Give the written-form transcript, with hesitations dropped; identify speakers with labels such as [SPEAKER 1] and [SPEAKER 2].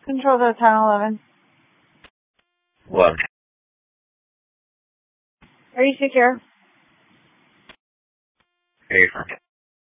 [SPEAKER 1] Control to 1011.
[SPEAKER 2] What?
[SPEAKER 1] Are you secure?
[SPEAKER 2] Safer.